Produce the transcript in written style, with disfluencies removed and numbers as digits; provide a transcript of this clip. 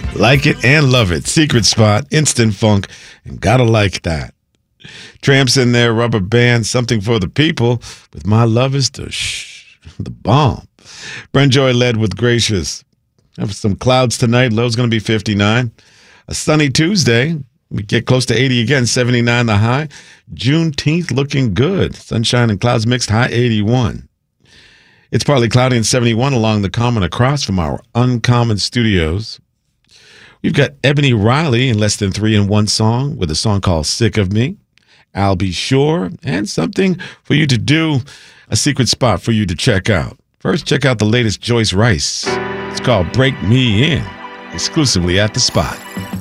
Like it and love it. Secret Spot, Instant Funk, and gotta like that. Tramps in there, Rubber Band, Something for the People, with My Love is the bomb. Brent Joy led with Gracious. Have some clouds tonight. Low's going to be 59. A sunny Tuesday. We get close to 80 again, 79 the high. Juneteenth looking good. Sunshine and clouds mixed, high 81. It's partly cloudy and 71 along the Common across from our Uncommon Studios. We've got Ebony Riley in less than 3 in 1 song with a song called Sick of Me. I'll Be Sure, and something for you to do, a secret spot for you to check out. First, check out the latest Joyce Rice. It's called Break Me In, exclusively at The Spot.